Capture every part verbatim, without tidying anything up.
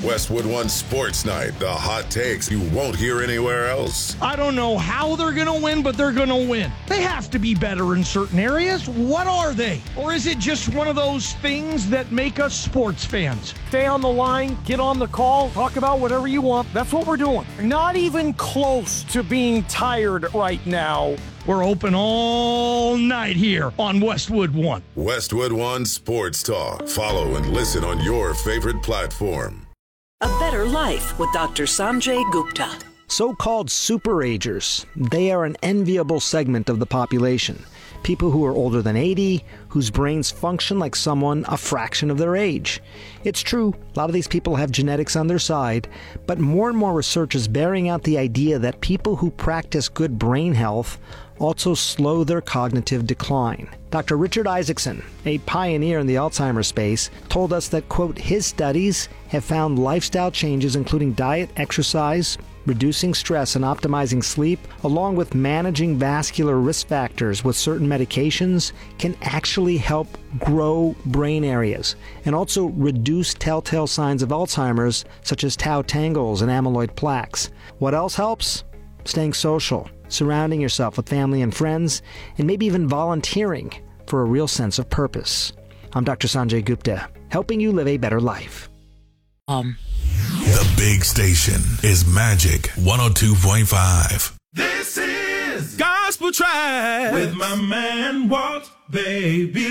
Westwood One Sports Night, the hot takes you won't hear anywhere else. I don't know how they're going to win, but they're going to win. They have to be better in certain areas. What are they? Or is it just one of those things that make us sports fans? Stay on the line, get on the call, talk about whatever you want. That's what we're doing. Not even close to being tired right now. We're open all night here on Westwood One. Westwood One Sports Talk. Follow and listen on your favorite platform. A Better Life with Doctor Sanjay Gupta. So-called superagers. They are an enviable segment of the population. People who are older than eighty, whose brains function like someone a fraction of their age. It's true, a lot of these people have genetics on their side, but more and more research is bearing out the idea that people who practice good brain health also slow their cognitive decline. Doctor Richard Isaacson, a pioneer in the Alzheimer's space, told us that, quote, his studies have found lifestyle changes including diet, exercise, reducing stress and optimizing sleep, along with managing vascular risk factors with certain medications, can actually help grow brain areas and also reduce telltale signs of Alzheimer's, such as tau tangles and amyloid plaques. What else helps? Staying social, surrounding yourself with family and friends, and maybe even volunteering for a real sense of purpose. I'm Doctor Sanjay Gupta, helping you live a better life. Um... The big station is Magic one oh two point five. This is Gospel Track with my man Walt Baby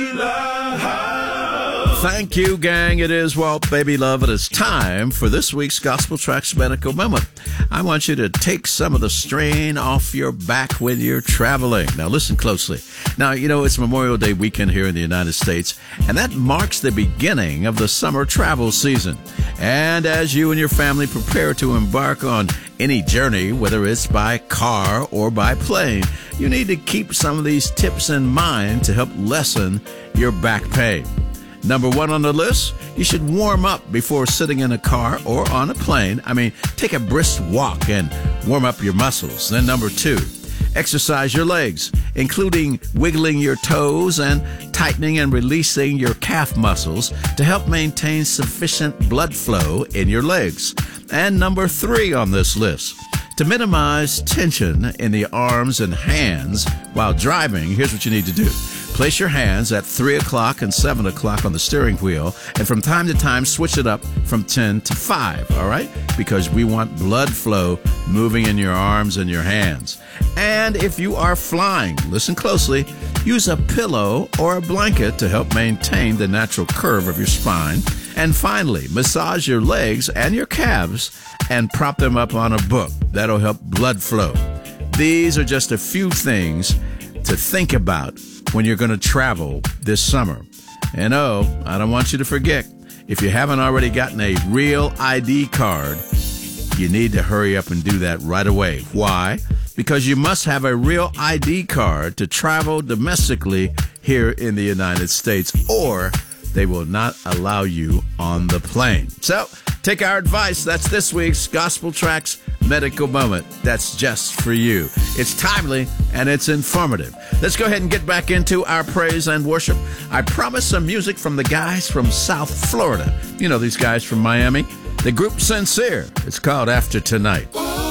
Love. Thank you, gang. It is Walt Baby Love. It is time for this week's Gospel Tracks Medical Moment. I want you to take some of the strain off your back when you're traveling. Now, listen closely. Now, you know, it's Memorial Day weekend here in the United States, and that marks the beginning of the summer travel season. And as you and your family prepare to embark on any journey, whether it's by car or by plane, you need to keep some of these tips in mind to help lessen your back pain. Number one on the list, you should warm up before sitting in a car or on a plane. I mean, take a brisk walk and warm up your muscles. Then number two, exercise your legs, including wiggling your toes and tightening and releasing your calf muscles to help maintain sufficient blood flow in your legs. And number three on this list, to minimize tension in the arms and hands while driving, here's what you need to do. Place your hands at three o'clock and seven o'clock on the steering wheel, and from time to time, switch it up from ten to five, all right? Because we want blood flow moving in your arms and your hands. And if you are flying, listen closely, use a pillow or a blanket to help maintain the natural curve of your spine. And finally, massage your legs and your calves and prop them up on a book. That'll help blood flow. These are just a few things to think about when you're going to travel this summer. And oh, I don't want you to forget, if you haven't already gotten a real I D card, you need to hurry up and do that right away. Why? Because you must have a real I D card to travel domestically here in the United States, or they will not allow you on the plane. So, take our advice. That's this week's Gospel Tracks Medical Moment. That's just for you. It's timely and it's informative. Let's go ahead and get back into our praise and worship. I promised some music from the guys from South Florida. You know these guys from Miami. The group Sincere. It's called After Tonight.